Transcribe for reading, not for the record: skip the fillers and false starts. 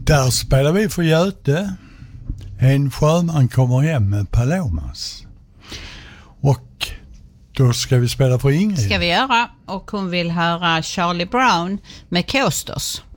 Där spelar vi för Göte. En sjöman kommer hem med Palomas. Och då ska vi spela för Ingrid. Ska vi göra. Och hon vill höra Charlie Brown med Coasters.